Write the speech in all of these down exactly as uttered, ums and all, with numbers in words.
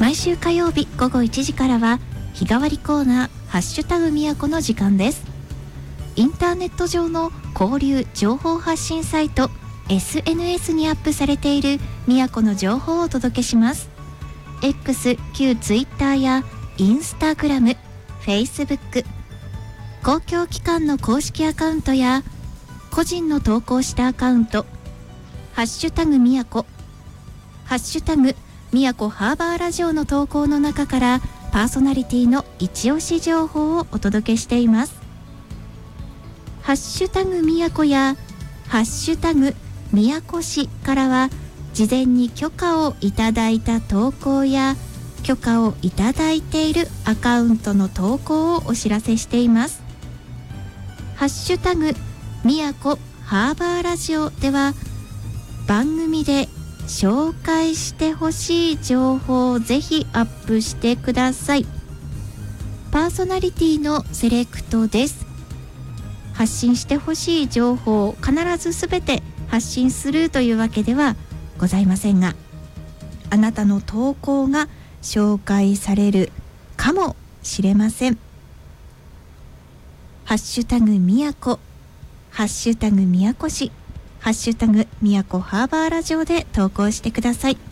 毎週火曜日午後いちじからは日替わりコーナーハッシュタグみやこの時間です。インターネット上の交流情報発信サイト エスエヌエス にアップされているみやこの情報をお届けします。 X、旧 Twitter やインスタグラム、Facebook、公共機関の公式アカウントや個人の投稿したアカウント、ハッシュタグみやこ、ハッシュタグみやこハーバーラジオの投稿の中からパーソナリティの一押し情報をお届けしています。ハッシュタグみやこやハッシュタグみやこ市からは事前に許可をいただいた投稿や許可をいただいているアカウントの投稿をお知らせしています。ハッシュタグみやこハーバーラジオでは番組で紹介してほしい情報をぜひアップしてください。パーソナリティのセレクトです。発信してほしい情報を必ずすべて発信するというわけではございませんが、あなたの投稿が紹介されるかもしれません。ハッシュタグみやこ、ハッシュタグみやこ市、ハッシュタグみやこハーバーラジオで投稿してください。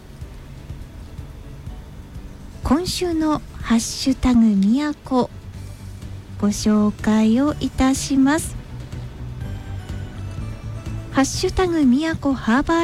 今週のハッシュタグみやこご紹介をいたします。ハッシュタグみやこハーバー